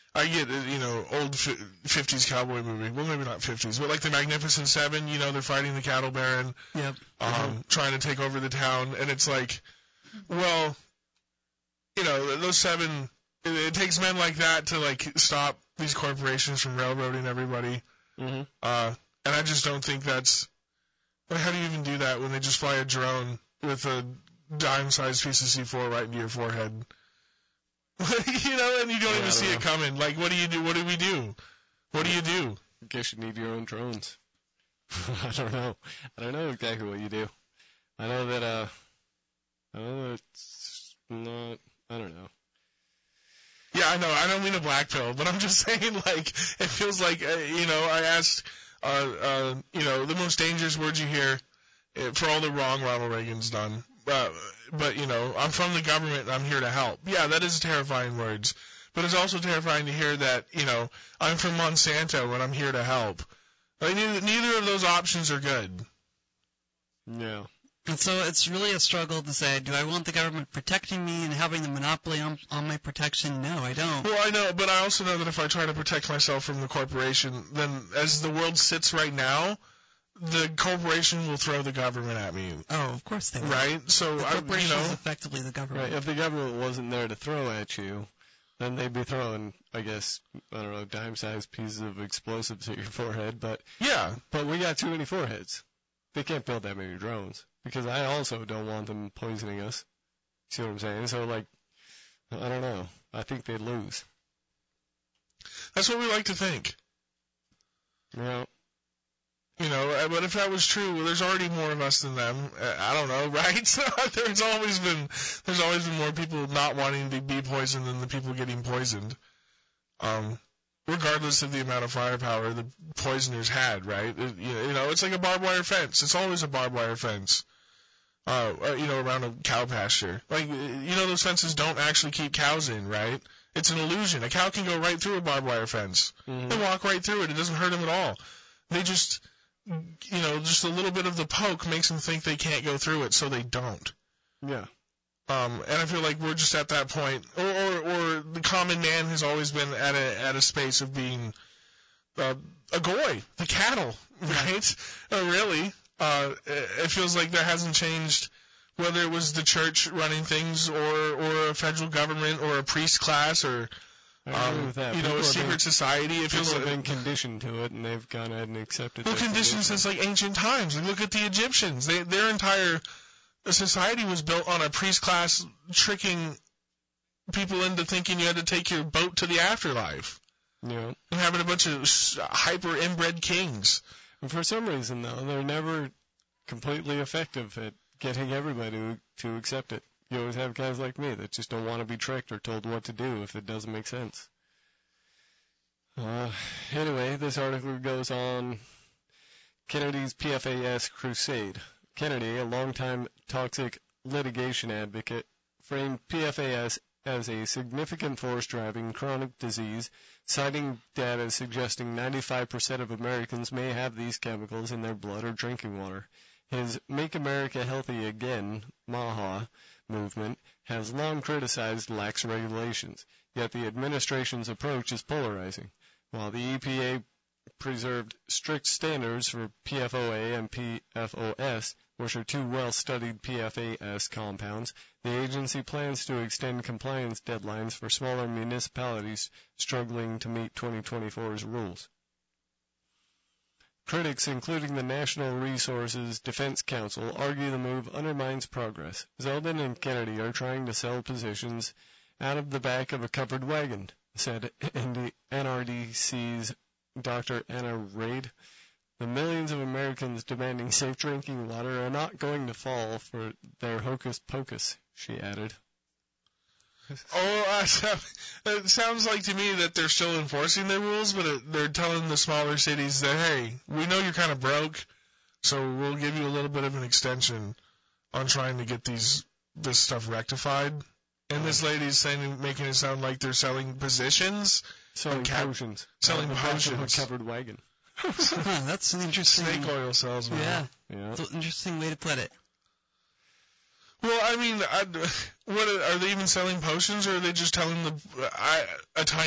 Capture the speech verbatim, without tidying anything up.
I get, you know, old fifties cowboy movie. Well, maybe not fifties, but like the Magnificent Seven, you know, they're fighting the cattle baron, yep. um, mm-hmm. trying to take over the town, and it's like, well, you know, those seven, it, it takes men like that to, like, stop these corporations from railroading everybody. Mm-hmm. Uh, and I just don't think that's, like, how do you even do that when they just fly a drone with a dime-sized piece of C four right into your forehead? You know, and you don't yeah, even see know. it coming. Like, what do you do? What do we do? What do you do? I guess you need your own drones. I don't know. I don't know exactly what you do. I know that, uh, I know that it's not, I don't know. Yeah, I know. I don't mean a black pill, but I'm just saying, like, it feels like, uh, you know, I asked, uh, uh, you know, the most dangerous words you hear uh, for all the wrong Ronald Reagan's done. Uh, but, you know, I'm from the government and I'm here to help. Yeah, that is terrifying words. But it's also terrifying to hear that, you know, I'm from Monsanto and I'm here to help. Like, neither, neither of those options are good. Yeah. And so it's really a struggle to say, do I want the government protecting me and having the monopoly on, on my protection? No, I don't. Well, I know, but I also know that if I try to protect myself from the corporation, then as the world sits right now, the corporation will throw the government at me. Oh, of course they will. Right? So, the I, corporation you know, is effectively the government. Right. If the government wasn't there to throw at you, then they'd be throwing, I guess, I don't know, dime-sized pieces of explosives at your forehead. But yeah, but we got too many foreheads. They can't build that many drones. Because I also don't want them poisoning us. See what I'm saying? So, like, I don't know. I think they'd lose. That's what we like to think. Yeah. You know, but if that was true, well, there's already more of us than them. I don't know, right? there's always been there's always been more people not wanting to be poisoned than the people getting poisoned. Um, regardless of the amount of firepower the poisoners had, right? It, you know, it's like a barbed wire fence. It's always a barbed wire fence. Uh, you know, around a cow pasture. Like, you know, those fences don't actually keep cows in, right? It's an illusion. A cow can go right through a barbed wire fence. Mm-hmm. They walk right through it. It doesn't hurt them at all. They just, you know, just a little bit of the poke makes them think they can't go through it, so they don't. Yeah. Um, and I feel like we're just at that point, or, or, or the common man has always been at a at a space of being uh, a goy, the cattle, right? uh, really, uh, it feels like that hasn't changed, whether it was the church running things, or or a federal government, or a priest class, or um, you know, a secret been, society. It feels like they've been conditioned to it, and they've gone ahead and accepted. Well, conditioned since like ancient times. Like, look at the Egyptians; they their entire The society was built on a priest class tricking people into thinking you had to take your boat to the afterlife. Yeah. And having a bunch of hyper inbred kings. And for some reason, though, they're never completely effective at getting everybody to, to accept it. You always have guys like me that just don't want to be tricked or told what to do if it doesn't make sense. Uh, anyway, this article goes on Kennedy's P F A S crusade. Kennedy, a longtime toxic litigation advocate, framed P F A S as a significant force driving chronic disease, citing data suggesting ninety-five percent of Americans may have these chemicals in their blood or drinking water. His Make America Healthy Again, MAHA, movement has long criticized lax regulations, yet the administration's approach is polarizing. While the E P A preserved strict standards for P F O A and P F O S, which are two well-studied P F A S compounds, the agency plans to extend compliance deadlines for smaller municipalities struggling to meet twenty twenty-four's rules. Critics, including the National Resources Defense Council, argue the move undermines progress. Zeldin and Kennedy are trying to sell positions out of the back of a covered wagon, said N R D C's Doctor Anna Raid. The millions of Americans demanding safe drinking water are not going to fall for their hocus pocus, she added. Oh, uh, it sounds like to me that they're still enforcing their rules, but it, they're telling the smaller cities that, hey, we know you're kind of broke, so we'll give you a little bit of an extension on trying to get these this stuff rectified. And this lady's saying, making it sound like they're selling positions. Selling ca- potions. Selling uh, potions. A covered wagon. Huh, that's an interesting... Snake oil salesman. Yeah. yeah. That's an interesting way to put it. Well, I mean, I, what are they even selling potions, or are they just telling the I, a tiny